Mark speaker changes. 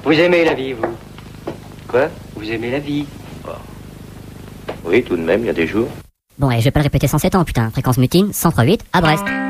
Speaker 1: Vous aimez la vie, vous?
Speaker 2: Quoi?
Speaker 1: Vous aimez la vie?
Speaker 2: Oui, tout de même, il y a des jours.
Speaker 3: Bon, et je vais pas le répéter 107 ans, putain. Fréquence mutine, 103.8, à Brest.